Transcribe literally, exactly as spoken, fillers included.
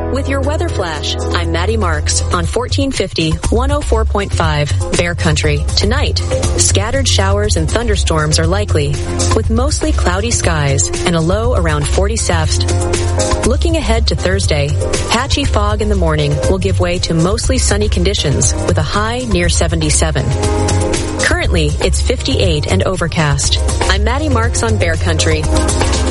With your weather flash, I'm Maddie Marks on fourteen fifty, one oh four point five Bear Country. Tonight, scattered showers and thunderstorms are likely, with mostly cloudy skies and a low around forty C E F T. Looking ahead to Thursday, patchy fog in the morning will give way to mostly sunny conditions with a high near seventy-seven. Currently, it's fifty-eight and overcast. I'm Maddie Marks on Bear Country.